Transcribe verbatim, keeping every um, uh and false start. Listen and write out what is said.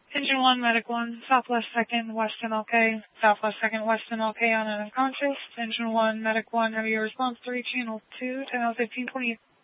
Engine one, Medic one, Southwest second, West M L K, Southwest second, West M L K on an unconscious. Engine one, Medic one, heavy response three, channel two, ten oh fifteen twenty-eight.